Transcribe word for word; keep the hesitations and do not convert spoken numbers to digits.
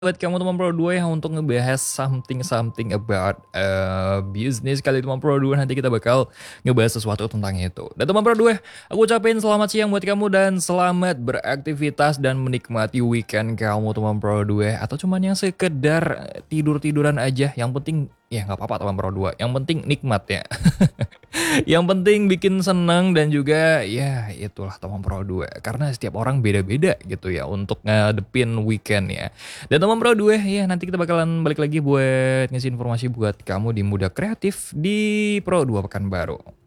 Buat kamu teman Pro dua yang untuk ngebahas something something about uh, bisnis kali teman Pro dua, nanti kita bakal ngebahas sesuatu tentang itu. Dan teman Pro dua, aku ucapin selamat siang buat kamu dan selamat beraktivitas dan menikmati weekend kamu teman Pro dua, atau cuman yang sekedar tidur-tiduran aja, yang penting ya nggak apa-apa teman Pro dua, yang penting nikmat ya. Yang penting bikin seneng dan juga ya itulah teman Pro dua, karena setiap orang beda-beda gitu ya untuk ngadepin weekend ya. Dan teman Pro dua ya, nanti kita bakalan balik lagi buat ngasih informasi buat kamu di Muda Kreatif di Pro dua Pekanbaru.